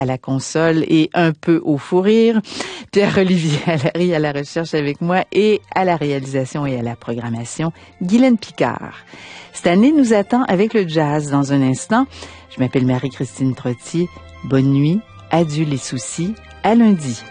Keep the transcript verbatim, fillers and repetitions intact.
à la console et un peu au fou rire. Pierre-Olivier Allary à la recherche avec moi et à la réalisation et à la programmation, Guylaine Picard. Cette année nous attend avec le jazz dans un instant. Je m'appelle Marie-Christine Trottier. Bonne nuit, adieu les soucis, à lundi.